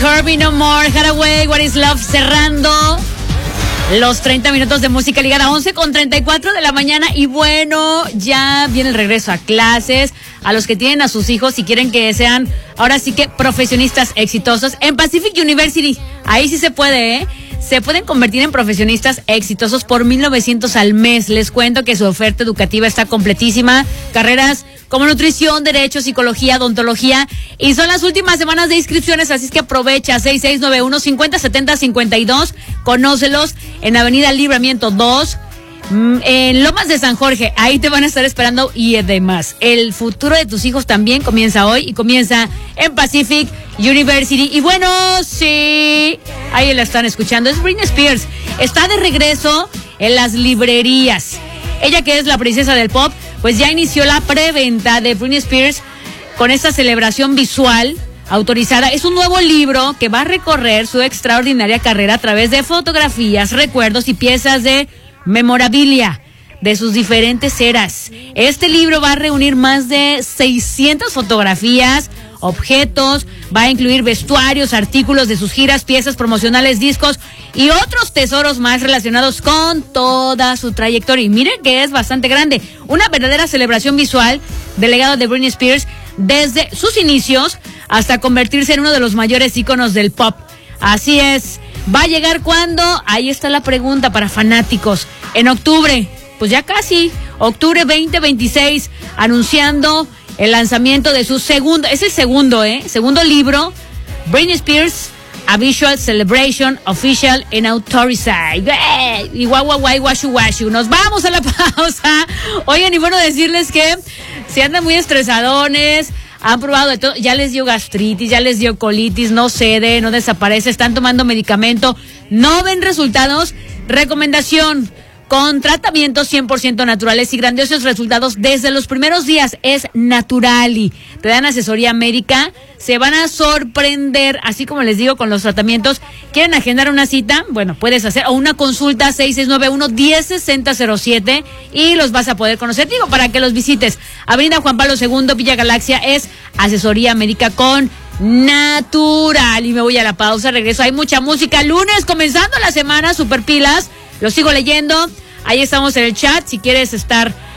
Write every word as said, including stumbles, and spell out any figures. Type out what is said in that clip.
Hurt Me No More, Hathaway, What Is Love, cerrando los treinta minutos de música ligada, once con treinta y cuatro de la mañana. Y bueno, ya viene el regreso a clases. A los que tienen a sus hijos y quieren que sean, ahora sí que profesionistas exitosos, en Pacific University, ahí sí se puede, ¿eh? Se pueden convertir en profesionistas exitosos por mil novecientos al mes. Les cuento que su oferta educativa está completísima. Carreras como nutrición, derecho, psicología, odontología. Y son las últimas semanas de inscripciones, así es que aprovecha. seis seis nueve uno, cinco cero siete cero, cinco dos. Conócelos en Avenida Libramiento dos, en Lomas de San Jorge. Ahí te van a estar esperando y además el futuro de tus hijos también comienza hoy y comienza en Pacific University. Y bueno, sí, ahí la están escuchando, es Britney Spears. Está de regreso en las librerías. Ella, que es la princesa del pop, pues ya inició la preventa de Britney Spears con esta celebración visual autorizada. Es un nuevo libro que va a recorrer su extraordinaria carrera a través de fotografías, recuerdos y piezas de memorabilia de sus diferentes eras. Este libro va a reunir más de seiscientas fotografías, objetos, va a incluir vestuarios, artículos de sus giras, piezas promocionales, discos y otros tesoros más relacionados con toda su trayectoria. Y miren que es bastante grande, una verdadera celebración visual del legado de Britney Spears desde sus inicios hasta convertirse en uno de los mayores íconos del pop. Así es. ¿Va a llegar cuándo? Ahí está la pregunta para fanáticos. En octubre, pues ya casi, octubre veinte veintiséis, anunciando el lanzamiento de su segundo, es el segundo, ¿eh? Segundo libro, Britney Spears, A Visual Celebration Official and Authorized. Y guau, guau, guau, guashu, guashu. Nos vamos a la pausa. Oigan, y bueno, decirles que si andan muy estresadones, han probado de todo, ya les dio gastritis, ya les dio colitis, no cede, no desaparece, están tomando medicamento, no ven resultados. Recomendación, con tratamientos cien por ciento naturales y grandiosos resultados desde los primeros días. Es Naturali. Te dan asesoría médica, se van a sorprender, así como les digo con los tratamientos. ¿Quieren agendar una cita? Bueno, puedes hacer, o una consulta, seis seis nueve uno, uno cero seis cero cero siete, y los vas a poder conocer, digo, para que los visites. Avenida Juan Pablo segundo, Villa Galaxia, es asesoría médica con Natural. Y me voy a la pausa, regreso, hay mucha música. Lunes, comenzando la semana, super pilas, lo sigo leyendo. Ahí estamos en el chat, si quieres estar